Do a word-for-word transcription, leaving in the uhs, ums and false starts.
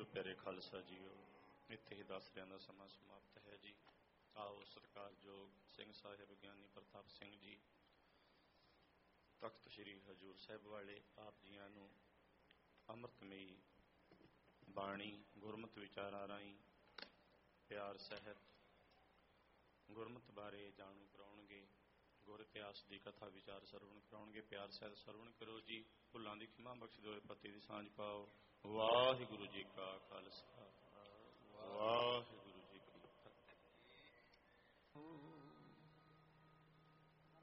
ਪਿਆਰੇ ਖਾਲਸਾ ਜੀਓ, ਇੱਥੇ ਹੀ ਦਾਸਰਿਆਂ ਦਾ ਸਮਾਂ ਸਮਾਪਤ ਹੈ ਜੀ। ਆਓ ਸਤਿਕਾਰਯੋਗ ਸਿੰਘ ਸਾਹਿਬ ਗਿਆਨੀ ਪ੍ਰਤਾਪ ਸਿੰਘ ਜੀ ਤਖਤ ਸ੍ਰੀ ਹਜ਼ੂਰ ਸਾਹਿਬ ਵਾਲੇ ਆਪ ਜੀਆਂ ਨੂੰ ਅੰਮ੍ਰਿਤਮਈ ਬਾਣੀ ਗੁਰਮਤਿ ਵਿਚਾਰਾਂ ਰਾਹੀਂ ਪਿਆਰ ਸਹਿਤ ਗੁਰਮਤਿ ਬਾਰੇ ਜਾਣੂ ਕਰਾਉਣਗੇ। ਗੁਰ ਇਤਿਹਾਸ ਦੀ ਕਥਾ ਵਿਚਾਰ ਸਰਵਣ ਕਰਾਉਣਗੇ। ਪਿਆਰ ਸਹਿਤ ਸਰਵਣ ਕਰੋ ਜੀ। ਭੁੱਲਾਂ ਦੀ ਖਿਮਾ ਬਖਸ਼ ਦਿਓ, ਪਤੀ ਦੀ ਸਾਂਝ ਪਾਓ। ਵਾਹਿਗੁਰੂ ਜੀ ਕਾ ਖਾਲਸਾ, ਵਾਹਿਗੁਰੂ